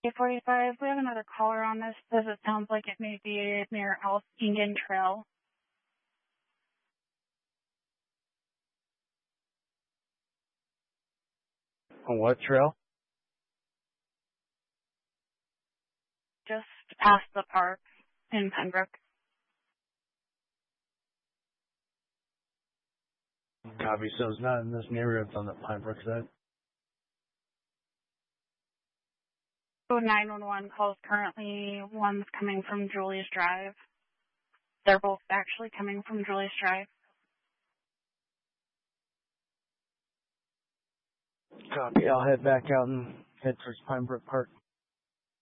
45, we have another caller on this. It sounds like it may be near Elstingen Trail. On what trail? Just past the park in Pembroke. Copy, so it's not in this neighborhood, it's on the Pembroke side. So 911 calls currently, one's coming from Julius Drive. They're both actually coming from Julius Drive. Copy, I'll head back out and head towards Pembroke Park.